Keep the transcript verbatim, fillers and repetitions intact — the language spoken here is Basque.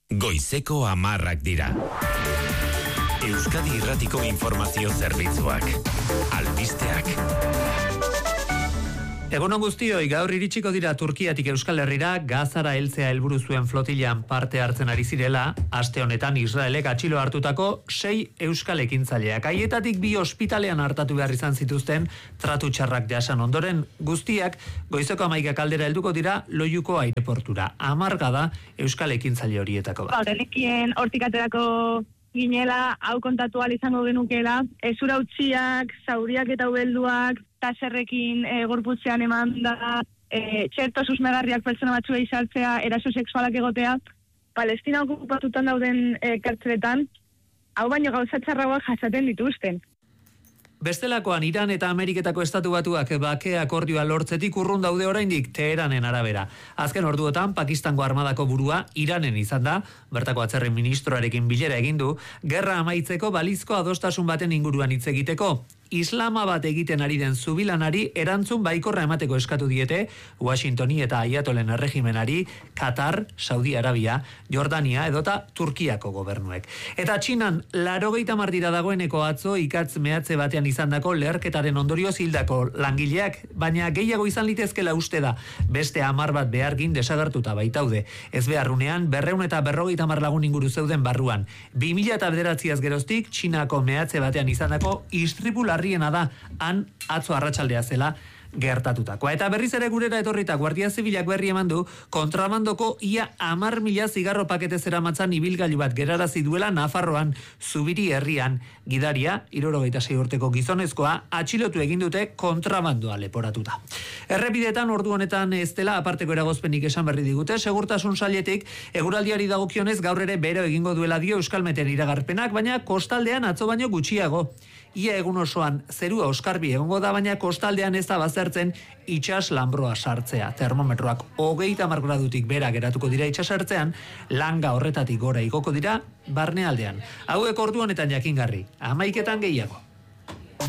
Goizeko hamarrak dira. Euskadi Irratiko Informazio Zerbitzuak. Albisteak. Egunon guztioi, gaur iritsiko dira Turkiatik Euskal Herrira Gazara heltzea helburu zuen flotilan parte hartzen ari zirela, aste honetan Israelek atxilo hartutako sei euskal ekintzaileak. Haietatik bi ospitalean hartatu behar izan zituzten tratu txarrak jasan ondoren guztiak goizeko hamaikak aldera helduko dira Loiuko aireportura. Hamarga da euskal ekintzaile horietako bat. Genekien hortik aterako ginela, hau kontatu ahal izango genukeela, ezura utziak, zauriak eta ubelduak, taserrekin e, gorputzean eman da, e, txerto susmegarriak pertsona batzuei saltzea, eraso sexualak egotea, Palestina okupatutan dauden e, kartzeletan, hau baino gauza txarragoak jasaten dituzten. Bestelakoan Iran eta Ameriketako estatu batuak bake akordioa lortzetik urrun daude oraindik Teheranen arabera. Azken orduotan Pakistango armadako burua Iranen izan da, bertako atzerri ministroarekin bilera egin du, gerra amaitzeko balizko adostasun baten inguruan hitz egiteko. Islamabad egiten ari den zubilanari erantzun baikorra emateko eskatu diete Washingtoni eta Ayatolen erregimenari, Qatar, Saudi Arabia, Jordania edota Turkiako gobernuek. Eta Txinan laurogeita hamar dira dagoeneko atzo ikatz mehatze batean izandako leherketaren ondorioz hildako langileak, baina gehiago izan litezkela uste da, beste hamar bat behargin desagertuta baitaude. Ez beharrunean berrehun eta berrogeita hamar lagun inguru zeuden barruan. bi mila bederatziaz geroztik Txinako mehatze batean izandako istripu larriena da, han atzo arratsaldea zela gertatutakoa. Eta berriz ere gurera etorrita Guardia Zibilak berri eman du kontrabandoko ia hamar mila zigarro pakete zeramatzan ibilgailu bat gerarazi duela Nafarroan, Zubiri herrian. Gidaria, hirurogeita sei urteko gizonezkoa, atxilotu egin dute kontrabandoa leporatuta. Errepidetan ordu honetan ez dela aparteko eragozpenik esan berri digute, segurtasun sailetik eguraldiari dagokionez gaur ere bero egingo duela dio Euskalmeten iragarpenak, baina kostaldean atzo baino gutxiago. Ia egun osoan zerua oskarbi egongo da, baina kostaldean ez da bazertzen itsas lanbroa sartzea. Termometroak hogeita hamar gradutik bera geratuko dira itsasertzean, langa horretatik gora igoko dira barnealdean. Hauek ordu honetan jakingarri, hamaiketan gehiago.